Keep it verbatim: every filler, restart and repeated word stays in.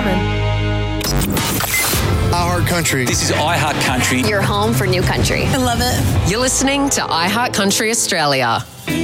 iHeart Country. This is iHeart Country. Your home for new country. I love it. You're listening to iHeart Country Australia.